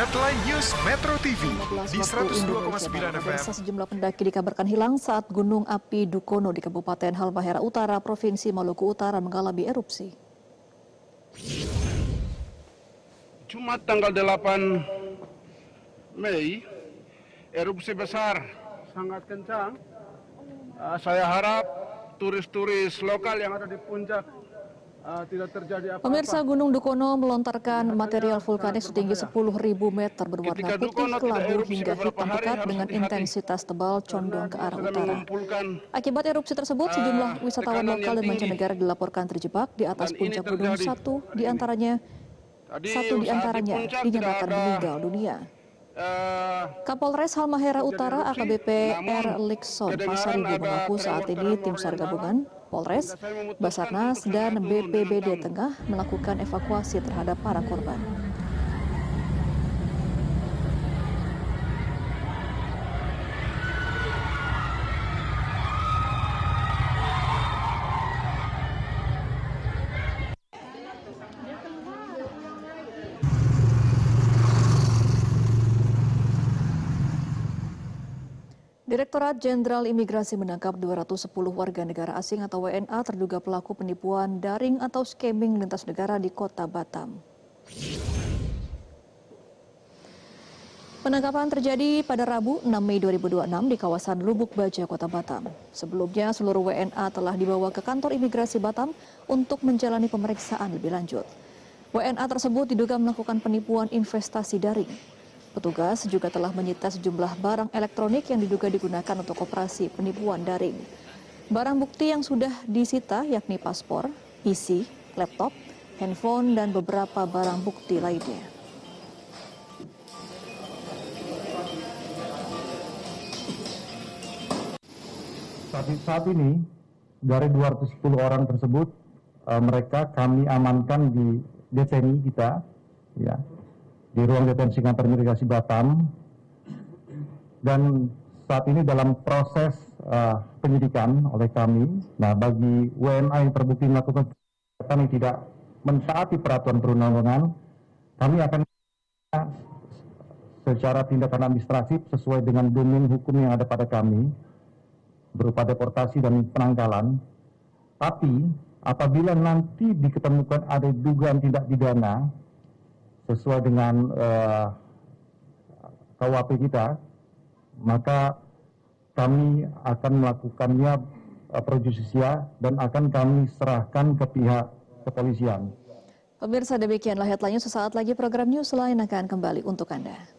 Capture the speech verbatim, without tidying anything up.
Headline News Metro T V di seratus dua koma sembilan F M. Sejumlah pendaki dikabarkan hilang saat gunung api Dukono di Kabupaten Halmahera Utara, Provinsi Maluku Utara mengalami erupsi. Jumat tanggal delapan Mei, erupsi besar sangat kencang. Uh, saya harap turis-turis lokal yang ada di puncak uh, tidak terjadi apa-apa. Pemirsa, Gunung Dukono melontarkan material vulkanik setinggi sepuluh ribu meter berwarna putih kelabu hingga hitam pekat dengan intensitas tebal condong ke arah utara. Akibat erupsi tersebut, sejumlah wisatawan lokal dan mancanegara dilaporkan terjebak di atas puncak gunung. Satu di antaranya satu di antaranya dinyatakan meninggal dunia. Kapolres Halmahera Utara A K B P R Likson Pasaribu mengaku saat ini tim SAR gabungan Polres, Basarnas, dan B P B D tengah melakukan evakuasi terhadap para korban. Direktorat Jenderal Imigrasi menangkap dua ratus sepuluh warga negara asing atau W N A terduga pelaku penipuan daring atau scamming lintas negara di Kota Batam. Penangkapan terjadi pada Rabu enam Mei dua ribu dua puluh enam di kawasan Lubuk Baja, Kota Batam. Sebelumnya seluruh W N A telah dibawa ke kantor imigrasi Batam untuk menjalani pemeriksaan lebih lanjut. W N A tersebut diduga melakukan penipuan investasi daring. Petugas juga telah menyita sejumlah barang elektronik yang diduga digunakan untuk operasi penipuan daring. Barang bukti yang sudah disita yakni paspor, P C, laptop, handphone, dan beberapa barang bukti lainnya. Saat, saat ini, dari dua ratus sepuluh orang tersebut, uh, mereka kami amankan di deteni kita, ya, di ruang detensi kantor imigrasi Batam, dan saat ini dalam proses uh, penyidikan oleh kami. Nah, bagi W N A yang terbukti melakukan kami tidak mentaati peraturan perundang-undangan, kami akan secara tindakan administratif sesuai dengan domain hukum yang ada pada kami berupa deportasi dan penangkalan. Tapi apabila nanti diketemukan ada dugaan tindak pidana sesuai dengan uh, K U H P kita, maka kami akan melakukannya uh, pro justisia dan akan kami serahkan ke pihak kepolisian. Pemirsa, demikianlah headline-nya. Sesaat lagi program News Lain akan kembali untuk Anda.